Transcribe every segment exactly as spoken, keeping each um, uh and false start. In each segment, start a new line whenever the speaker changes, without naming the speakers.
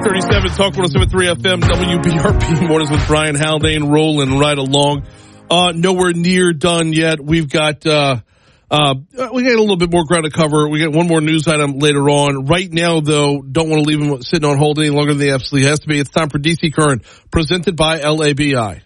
thirty-seven, Talk one oh seven point three F M, W B R P Mornings with Brian Haldane, rolling right along. Uh, nowhere near done yet. We've got, uh, uh, we got a little bit more ground to cover. We got one more news item later on. Right now, though, don't want to leave them sitting on hold any longer than they absolutely has to be. It's time for D C Current, presented by L A B I.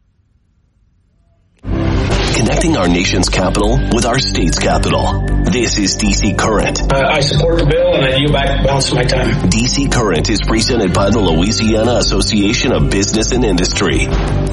Connecting our nation's capital with our state's capital. This is D C Current.
Uh, I support the bill and I yield back the balance of my time.
D C Current is presented by the Louisiana Association of Business and Industry.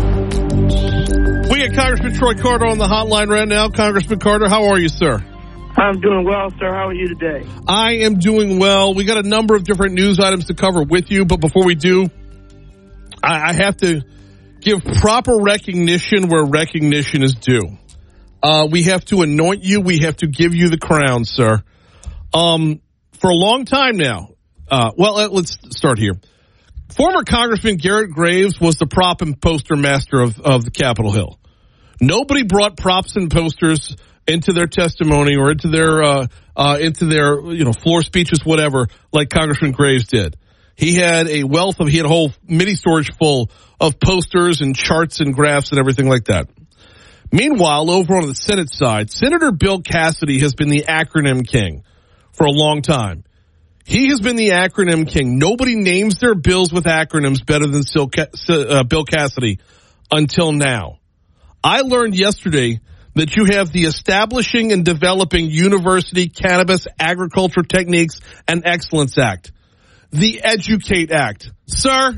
We got Congressman Troy Carter on the hotline right now. Congressman Carter, how are you, sir?
I'm doing well, sir. How are you today?
I am doing well. We got a number of different news items to cover with you, but before we do, I, I have to give proper recognition where recognition is due. Uh, we have to anoint you. We have to give you the crown, sir. Um, for a long time now, uh, well, let's start here. Former Congressman Garrett Graves was the prop and poster master of, of the Capitol Hill. Nobody brought props and posters into their testimony or into their, uh, uh, into their, you know, floor speeches, whatever, like Congressman Graves did. He had a wealth of, he had a whole mini storage full of posters and charts and graphs and everything like that. Meanwhile, over on the Senate side, Senator Bill Cassidy has been the acronym king for a long time. He has been the acronym king. Nobody names their bills with acronyms better than Bill Cassidy until now. I learned yesterday that you have the Establishing and Developing University Cannabis Agriculture Techniques and Excellence Act, the Educate Act. Sir,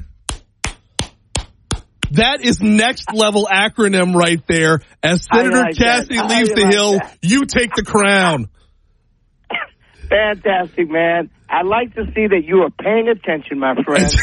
that is next level acronym right there. As Senator like Cassidy
that.
leaves the like hill, that. You take the crown.
Fantastic, man. I like to see that you are paying attention, my friend.
it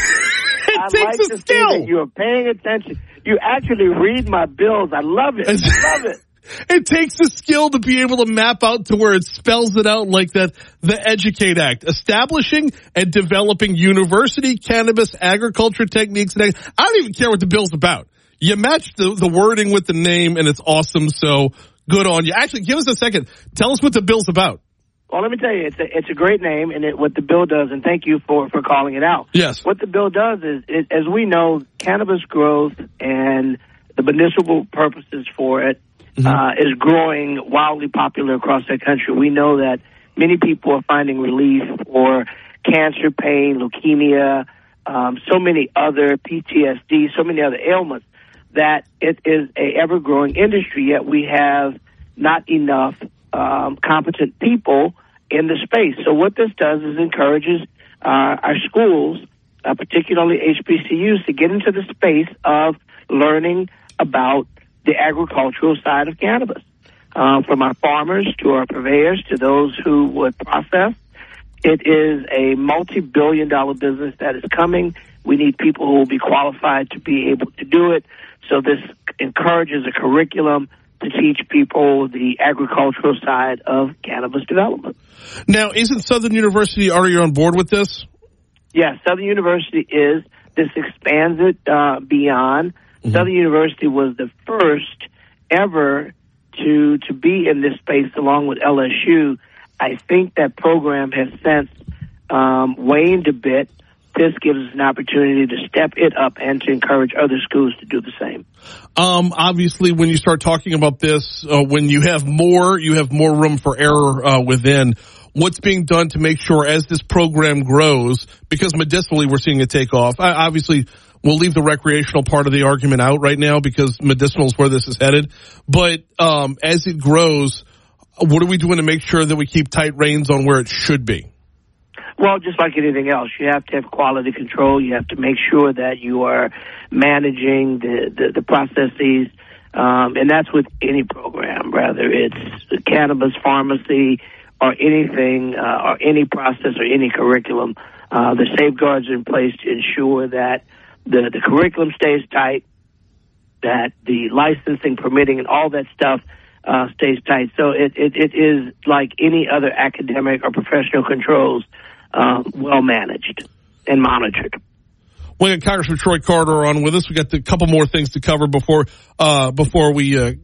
I
takes
like
a
to
skill.
see that you are paying attention. You actually read my bills. I love it. I love it.
It takes a skill to be able to map out to where it spells it out like that. The Educate Act, establishing and developing university cannabis agriculture techniques. And I don't even care what the bill's about. You match the, the wording with the name and it's awesome. So good on you. Actually, give us a second. Tell us what the bill's about.
Well, let me tell you, it's a, it's a great name, and it, what the bill does, and thank you for, for calling it out.
Yes.
What the bill does is, it, as we know, cannabis growth and the medicinal purposes for it mm-hmm. uh, is growing wildly popular across the country. We know that many people are finding relief for cancer, pain, leukemia, um, so many other P T S D, so many other ailments, that it is a ever-growing industry, yet we have not enough um, competent people in the space. So what this does is encourages uh, our schools, uh, particularly H B C Us, to get into the space of learning about the agricultural side of cannabis, uh, from our farmers to our purveyors to those who would process. It is a multi-billion dollar business that is coming. We need people who will be qualified to be able to do it. So this encourages a curriculum to teach people the agricultural side of cannabis development.
Now, isn't Southern University already on board with this?
Yes, Southern University is. This expands it uh, beyond. Mm-hmm. Southern University was the first ever to to be in this space along with L S U. I think that program has since um, waned a bit. This gives us an opportunity to step it up and to encourage other schools to do the same.
Um, obviously, when you start talking about this, uh, when you have more, you have more room for error uh, within. What's being done to make sure as this program grows, because medicinally we're seeing it take off. I, obviously, we'll leave the recreational part of the argument out right now because medicinal is where this is headed. But um, as it grows, what are we doing to make sure that we keep tight reins on where it should be?
Well, just like anything else, you have to have quality control. You have to make sure that you are managing the, the, the processes, um, and that's with any program, whether it's cannabis, pharmacy, or anything, uh, or any process or any curriculum. Uh, the safeguards are in place to ensure that the, the curriculum stays tight, that the licensing, permitting, and all that stuff uh, stays tight. So it, it, it is like any other academic or professional controls. Uh, well managed and monitored.
We got Congressman Troy Carter on with us. We got a couple more things to cover before uh, before we uh,